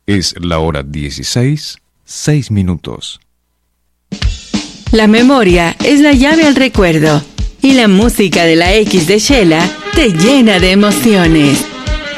Es la hora 16, 6 minutos. La memoria es la llave al recuerdo y la música de la X de Shela te llena de emociones.